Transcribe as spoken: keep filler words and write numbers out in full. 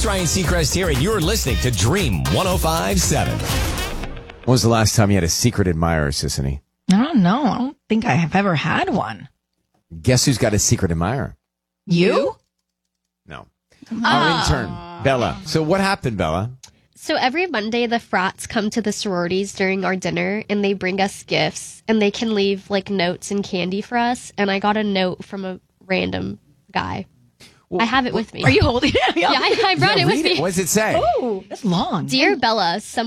It's Ryan Seacrest here, and you're listening to Dream one oh five point seven. When was the last time you had a secret admirer, Sissany? I don't know. I don't think I have ever had one. Guess who's got a secret admirer? You? No. Our intern, Bella. So what happened, Bella? So every Monday, the frats come to the sororities during our dinner, and they bring us gifts, and they can leave, like, notes and candy for us. And I got a note from a random guy. Well, I have it with me. Are you holding it? Yeah, I, I brought Yeah, it with read me. What does it say? Oh, that's long. Dear Bella, some